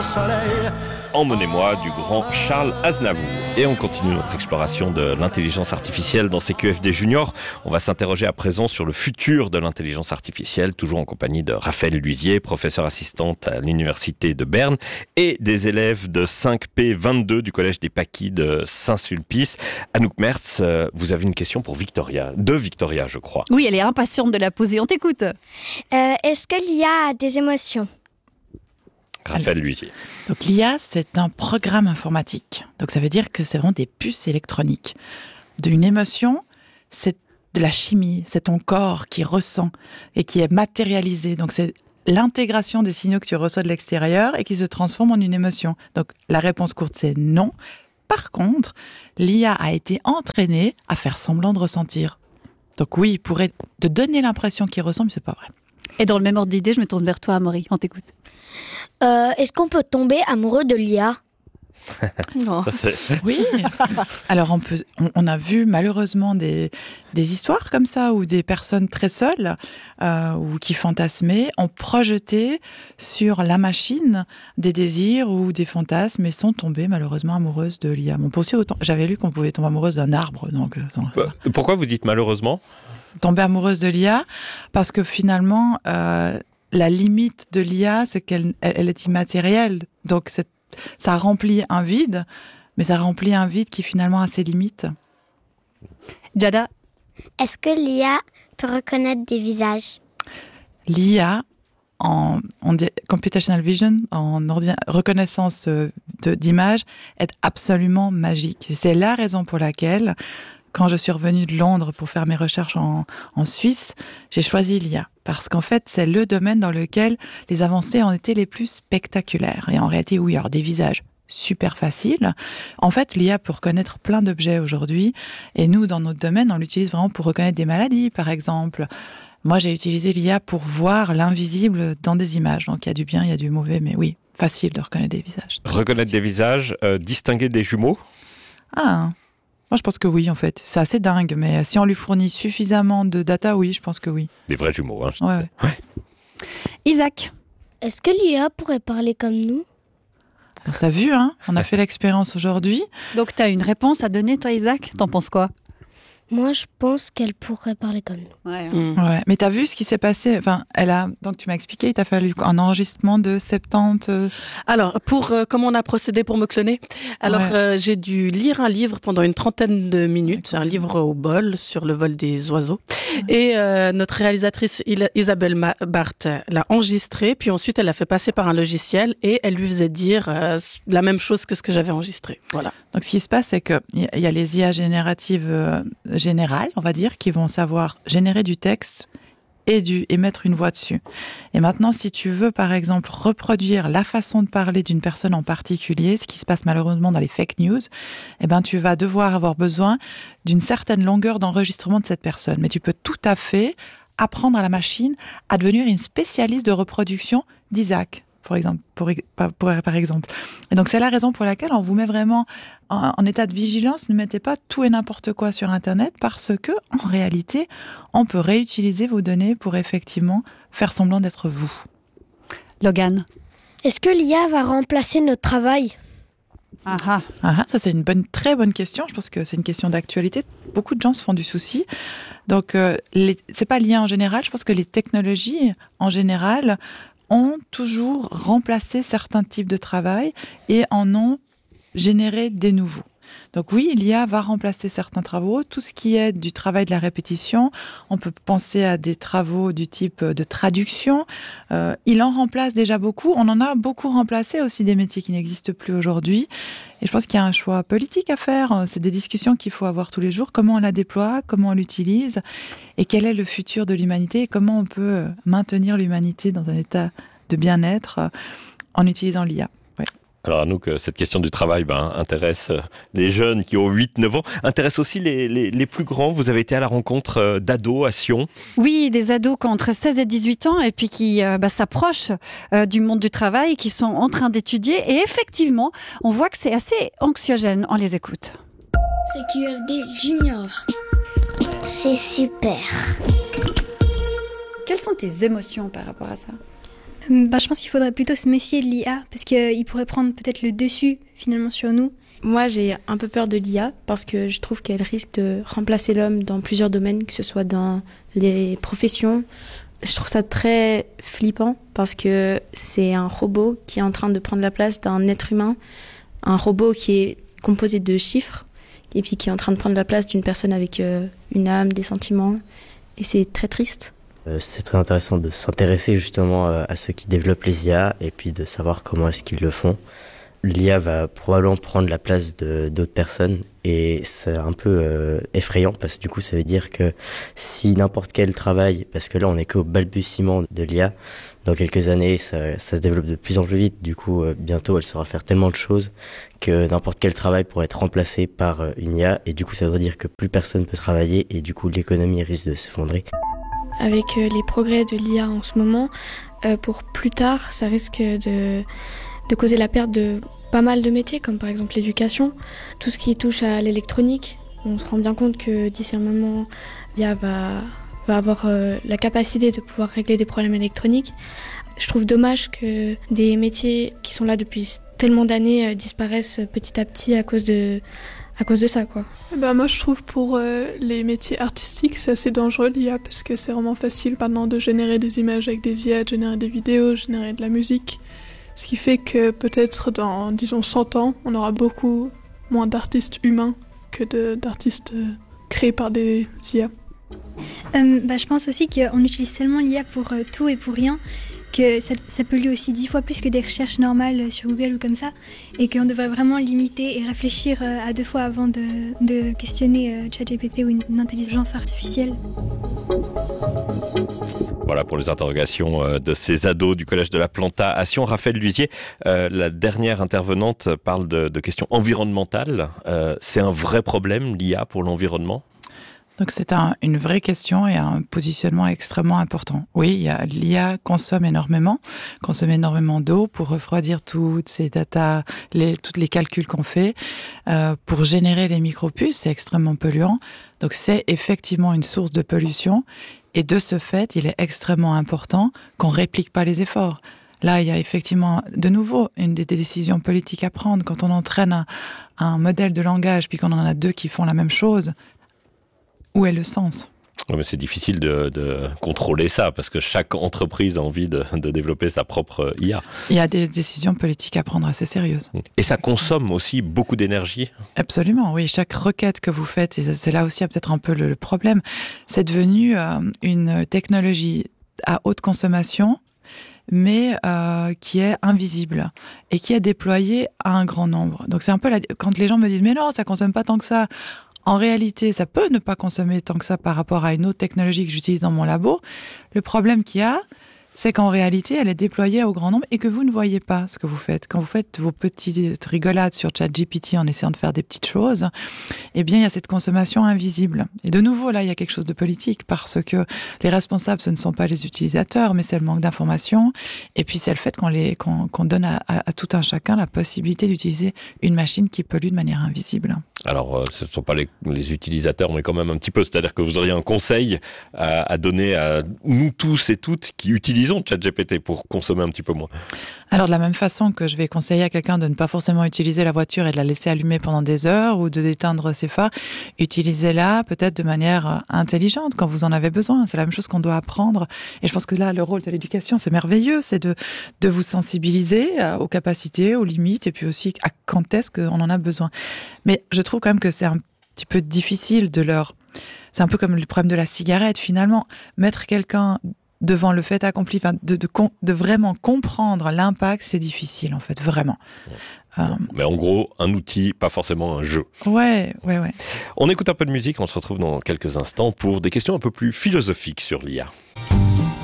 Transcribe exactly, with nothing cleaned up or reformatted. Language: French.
au soleil. Emmenez-moi du grand Charles Aznavour. Et on continue notre exploration de l'intelligence artificielle dans C Q F D Junior. On va s'interroger à présent sur le futur de l'intelligence artificielle, toujours en compagnie de Raphaël Luisier, professeure assistante à l'Université de Berne, et des élèves de cinq P vingt-deux du Collège des Paquis de Saint-Sulpice. Anouk Mertz, vous avez une question pour Victoria, de Victoria, je crois. Oui, elle est impatiente de la poser. On t'écoute. Euh, est-ce que l'I A a des émotions ? Raphaël Luisier. Donc l'I A, c'est un programme informatique. Donc ça veut dire que c'est vraiment des puces électroniques. D'une émotion, c'est de la chimie, c'est ton corps qui ressent et qui est matérialisé. Donc c'est l'intégration des signaux que tu reçois de l'extérieur et qui se transforme en une émotion. Donc la réponse courte, c'est non. Par contre, l'I A a été entraînée à faire semblant de ressentir. Donc oui, il pourrait te donner l'impression qu'il ressent, mais c'est pas vrai. Et dans le même ordre d'idée, je me tourne vers toi, Amaury. On t'écoute. Euh, est-ce qu'on peut tomber amoureux de l'I A ? Non. Ça, c'est... Oui. Alors on peut, on, on a vu malheureusement des des histoires comme ça où des personnes très seules euh, ou qui fantasmaient ont projeté sur la machine des désirs ou des fantasmes et sont tombées malheureusement amoureuses de l'I A. On peut aussi autant. J'avais lu qu'on pouvait tomber amoureuse d'un arbre, donc, donc Bah, pourquoi vous dites malheureusement ? Tomber amoureuse de l'I A parce que finalement euh, la limite de l'I A c'est qu'elle elle est immatérielle, donc c'est ça remplit un vide, mais ça remplit un vide qui finalement a ses limites. Jada ? Est-ce que l'I A peut reconnaître des visages ? L'I A, en, en computational vision, en ordina- reconnaissance de, d'images, est absolument magique. Et c'est la raison pour laquelle, quand je suis revenue de Londres pour faire mes recherches en, en Suisse, j'ai choisi l'I A. Parce qu'en fait, c'est le domaine dans lequel les avancées ont été les plus spectaculaires. Et en réalité, oui, alors des visages super faciles. En fait, l'I A peut reconnaître plein d'objets aujourd'hui. Et nous, dans notre domaine, on l'utilise vraiment pour reconnaître des maladies, par exemple. Moi, j'ai utilisé l'I A pour voir l'invisible dans des images. Donc, il y a du bien, il y a du mauvais, mais oui, facile de reconnaître des visages. Reconnaître des visages, euh, distinguer des jumeaux ? Ah, moi, je pense que oui, en fait. C'est assez dingue, mais si on lui fournit suffisamment de data, oui, je pense que oui. Des vrais jumeaux, hein. Je Ouais, disais. Ouais. Isaac ? Est-ce que l'I A pourrait parler comme nous ? Donc, t'as vu, hein ? On a fait l'expérience aujourd'hui. Donc, tu as une réponse à donner, toi, Isaac ? T'en penses quoi ? Moi, je pense qu'elle pourrait parler comme nous. Ouais. Mm. Ouais. Mais t'as vu ce qui s'est passé ? Enfin, elle a. Donc, tu m'as expliqué, il t'a fallu un enregistrement de soixante-dix. Euh... Alors, pour euh, comment on a procédé pour me cloner ? Alors, Ouais. euh, j'ai dû lire un livre pendant une trentaine de minutes, un livre au bol sur le vol des oiseaux. Et euh, notre réalisatrice Il- Isabelle Ma- Barthes l'a enregistré, puis ensuite elle l'a fait passer par un logiciel et elle lui faisait dire euh, la même chose que ce que j'avais enregistré. Voilà. Donc, ce qui se passe, c'est qu'il y a les I A génératives euh, générales, on va dire, qui vont savoir générer du texte et, du, et mettre une voix dessus. Et maintenant, si tu veux, par exemple, reproduire la façon de parler d'une personne en particulier, ce qui se passe malheureusement dans les fake news, eh ben, tu vas devoir avoir besoin d'une certaine longueur d'enregistrement de cette personne. Mais tu peux tout à fait apprendre à la machine à devenir une spécialiste de reproduction d'Isaac, pour exemple, pour, pour, pour, par exemple. Et donc, c'est la raison pour laquelle on vous met vraiment en, en état de vigilance. Ne mettez pas tout et n'importe quoi sur Internet parce que, en réalité, on peut réutiliser vos données pour effectivement faire semblant d'être vous. Logan ? Est-ce que l'I A va remplacer notre travail ? Ah ah. Ah, ça, c'est une bonne, très bonne question. Je pense que c'est une question d'actualité. Beaucoup de gens se font du souci. Donc, euh, les, c'est pas lié en général. Je pense que les technologies, en général, ont toujours remplacé certains types de travail et en ont généré des nouveaux. Donc oui, l'I A va remplacer certains travaux. Tout ce qui est du travail de la répétition, on peut penser à des travaux du type de traduction. Euh, il en remplace déjà beaucoup. On en a beaucoup remplacé aussi des métiers qui n'existent plus aujourd'hui. Et je pense qu'il y a un choix politique à faire. C'est des discussions qu'il faut avoir tous les jours. Comment on la déploie, comment on l'utilise et quel est le futur de l'humanité et comment on peut maintenir l'humanité dans un état de bien-être en utilisant l'I A. Alors Anouk, cette question du travail ben, intéresse les jeunes qui ont huit neuf ans, intéresse aussi les, les, les plus grands. Vous avez été à la rencontre d'ados à Sion. Oui, des ados qui ont entre seize et dix-huit ans et puis qui euh, bah, s'approchent euh, du monde du travail, qui sont en train d'étudier. Et effectivement, on voit que c'est assez anxiogène. On les écoute. C Q F D Junior. C'est super. Quelles sont tes émotions par rapport à ça ? Bah, je pense qu'il faudrait plutôt se méfier de l'I A parce qu'il pourrait prendre peut-être le dessus finalement sur nous. Moi, j'ai un peu peur de l'I A parce que je trouve qu'elle risque de remplacer l'homme dans plusieurs domaines, que ce soit dans les professions. Je trouve ça très flippant parce que c'est un robot qui est en train de prendre la place d'un être humain, un robot qui est composé de chiffres et puis qui est en train de prendre la place d'une personne avec euh, une âme, des sentiments. Et c'est très triste. Euh, c'est très intéressant de s'intéresser justement euh, à ceux qui développent les I A et puis de savoir comment est-ce qu'ils le font. L'I A va probablement prendre la place de, d'autres personnes et c'est un peu euh, effrayant parce que du coup ça veut dire que si n'importe quel travail, parce que là on est qu'au balbutiement de l'I A, dans quelques années ça, ça se développe de plus en plus vite, du coup euh, bientôt elle saura faire tellement de choses que n'importe quel travail pourrait être remplacé par euh, une I A et du coup ça voudrait dire que plus personne peut travailler et du coup l'économie risque de s'effondrer. Avec euh, les progrès de l'I A en ce moment, euh, pour plus tard ça risque de... de causer la perte de pas mal de métiers, comme par exemple l'éducation, tout ce qui touche à l'électronique. On se rend bien compte que d'ici un moment, l'I A va, va avoir euh, la capacité de pouvoir régler des problèmes électroniques. Je trouve dommage que des métiers qui sont là depuis tellement d'années euh, disparaissent petit à petit à cause de, à cause de ça, quoi. Ben moi, je trouve pour euh, les métiers artistiques, c'est assez dangereux l'I A, parce que c'est vraiment facile maintenant de générer des images avec des I A, de générer des vidéos, de générer de la musique. Ce qui fait que peut-être dans, disons, cent ans, on aura beaucoup moins d'artistes humains que de, d'artistes euh, créés par des I A. Euh, bah, je pense aussi qu'on utilise tellement l'I A pour euh, tout et pour rien que ça, ça pollue aussi dix fois plus que des recherches normales sur Google ou comme ça, et qu'on devrait vraiment limiter et réfléchir euh, à deux fois avant de, de questionner euh, ChatGPT ou une, une intelligence artificielle. Voilà pour les interrogations de ces ados du Collège de la Planta à Sion. Raphaël Luisier, euh, la dernière intervenante, parle de, de questions environnementales. Euh, c'est un vrai problème, l'I A, pour l'environnement ? Donc c'est un, une vraie question et un positionnement extrêmement important. Oui, il y a, l'I A consomme énormément, consomme énormément d'eau pour refroidir toutes ces datas, les, tous les calculs qu'on fait, euh, pour générer les micropuces, c'est extrêmement polluant. Donc c'est effectivement une source de pollution. Et de ce fait, il est extrêmement important qu'on ne réplique pas les efforts. Là, il y a effectivement, de nouveau, une des décisions politiques à prendre. Quand on entraîne un, un modèle de langage, puis qu'on en a deux qui font la même chose, où est le sens ? Oui, mais c'est difficile de, de contrôler ça, parce que chaque entreprise a envie de, de développer sa propre I A. Il y a des décisions politiques à prendre assez sérieuses. Et ça consomme aussi beaucoup d'énergie ? Absolument, oui. Chaque requête que vous faites, et c'est là aussi peut-être un peu le, le problème, c'est devenu euh, une technologie à haute consommation, mais euh, qui est invisible et qui est déployée à un grand nombre. Donc c'est un peu la... quand les gens me disent « mais non, ça consomme pas tant que ça », en réalité, ça peut ne pas consommer tant que ça par rapport à une autre technologie que j'utilise dans mon labo. Le problème qu'il y a, c'est qu'en réalité, elle est déployée au grand nombre et que vous ne voyez pas ce que vous faites. Quand vous faites vos petites rigolades sur ChatGPT en essayant de faire des petites choses, eh bien, il y a cette consommation invisible. Et de nouveau, là, il y a quelque chose de politique parce que les responsables, ce ne sont pas les utilisateurs, mais c'est le manque d'informations. Et puis, c'est le fait qu'on, les, qu'on, qu'on donne à, à, à tout un chacun la possibilité d'utiliser une machine qui pollue de manière invisible. Alors, euh, ce ne sont pas les, les utilisateurs, mais quand même un petit peu. C'est-à-dire que vous auriez un conseil à, à donner à nous tous et toutes qui utilisons ChatGPT pour consommer un petit peu moins. Alors, de la même façon que je vais conseiller à quelqu'un de ne pas forcément utiliser la voiture et de la laisser allumer pendant des heures ou de d'éteindre ses phares, utilisez-la peut-être de manière intelligente quand vous en avez besoin. C'est la même chose qu'on doit apprendre. Et je pense que là, le rôle de l'éducation, c'est merveilleux. C'est de, de vous sensibiliser aux capacités, aux limites et puis aussi à quand est-ce qu'on en a besoin. Mais je trouve quand même que c'est un petit peu difficile de leur... C'est un peu comme le problème de la cigarette, finalement. Mettre quelqu'un devant le fait accompli, enfin, de, de, de vraiment comprendre l'impact, c'est difficile, en fait, vraiment. Ouais. Euh... Mais en gros, un outil, pas forcément un jeu. Ouais, ouais, ouais. On écoute un peu de musique, on se retrouve dans quelques instants pour des questions un peu plus philosophiques sur l'I A.